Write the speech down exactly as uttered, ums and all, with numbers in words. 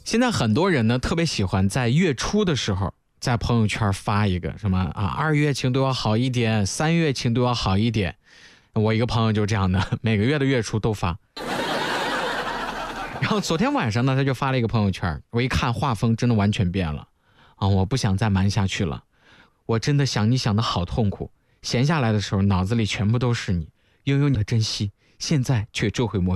现在很多人呢特别喜欢在月初的时候在朋友圈发一个什么啊，二月请对我好一点，三月请对我好一点。我一个朋友就这样的，每个月的月初都发。然后昨天晚上呢，他就发了一个朋友圈，我一看画风真的完全变了啊！我不想再瞒下去了，我真的想你想的好痛苦，闲下来的时候脑子里全部都是你，拥有你的珍惜，现在却追悔莫及。